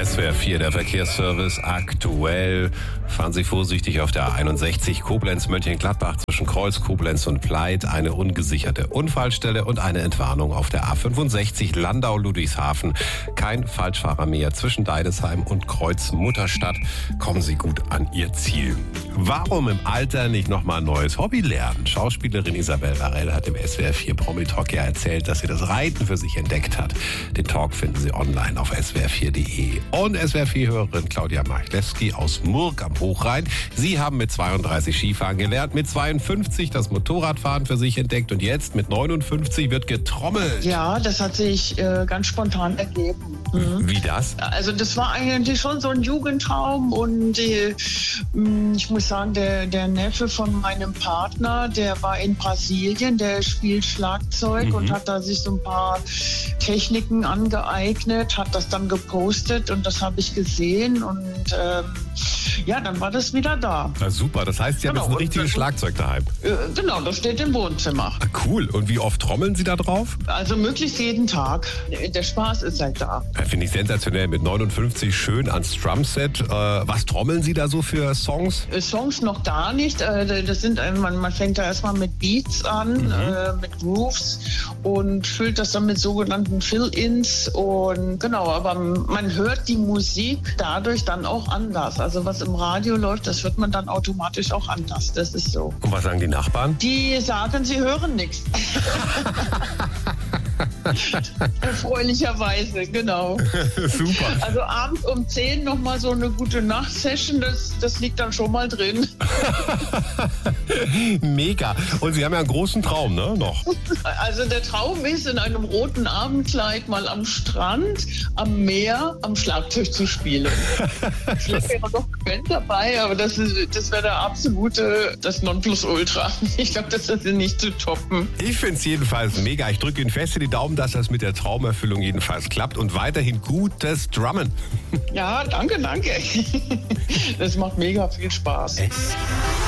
SWR 4, der Verkehrsservice aktuell. Fahren Sie vorsichtig auf der A61 Koblenz-Mönchengladbach zwischen Kreuz, Koblenz und Pleit. Eine ungesicherte Unfallstelle und eine Entwarnung auf der A65 Landau-Ludwigshafen. Kein Falschfahrer mehr zwischen Deidesheim und Kreuz-Mutterstadt. Kommen Sie gut an Ihr Ziel. Warum im Alter nicht nochmal ein neues Hobby lernen? Schauspielerin Isabel Varell hat im SWR 4 Promi-Talk ja erzählt, dass sie das Reiten für sich entdeckt hat. Den Talk finden Sie online auf swr4.de. Und SWR 4-Hörerin Claudia Marchlewski aus Murg am Hochrhein. Sie haben mit 32 Skifahren gelernt, mit 52 das Motorradfahren für sich entdeckt und jetzt mit 59 wird getrommelt. Ja, das hat sich ganz spontan ergeben. Wie das? Also das war eigentlich schon so ein Jugendtraum und ich muss sagen, der Neffe von meinem Partner, der war in Brasilien, der spielt Schlagzeug und hat da sich so ein paar Techniken angeeignet, hat das dann gepostet und das habe ich gesehen und dann war das wieder da. Na super, das heißt, Sie haben jetzt ein richtiges Schlagzeug daheim. Genau, das steht im Wohnzimmer. Cool, und wie oft trommeln Sie da drauf? Also möglichst jeden Tag. Der Spaß ist halt da. Finde ich sensationell, mit 59 schön ans Drumset. Was trommeln Sie da so für Songs? Songs noch gar nicht. Das sind, man fängt da erstmal mit Beats an, mit Grooves und füllt das dann mit sogenannten Fill-Ins. Und genau, aber man hört die Musik dadurch dann auch anders. Also was im Radio läuft, das hört man dann automatisch auch anders. Das ist so. Und was sagen die Nachbarn? Die sagen, sie hören nichts. Erfreulicherweise, genau. Super. Also abends um 10 nochmal so eine gute Nachtsession, das liegt dann schon mal drin. Mega. Und Sie haben ja einen großen Traum, ne? Noch. Also der Traum ist, in einem roten Abendkleid mal am Strand, am Meer, am Schlagzeug zu spielen. Vielleicht wäre noch eine Band dabei, aber das wäre der absolute, das Nonplusultra. Ich glaube, das ist nicht zu toppen. Ich finde es jedenfalls mega. Ich drücke Ihnen fest in die Daumen, dass das mit der Traumerfüllung jedenfalls klappt und weiterhin gutes Drummen. Ja, danke. Das macht mega viel Spaß.